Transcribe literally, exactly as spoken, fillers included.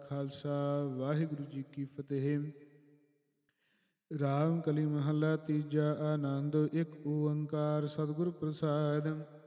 ਖਾਲਸਾ ਵਾਹਿਗੁਰੂ ਜੀ ਕੀ ਫਤਿਹ। ਰਾਮ ਕਲੀ ਮਹੱਲਾ ਤੀਜਾ। ਆਨੰਦ। ਇੱਕ ਓੰਕਾਰ ਸਤਿਗੁਰ ਪ੍ਰਸਾਦਿ।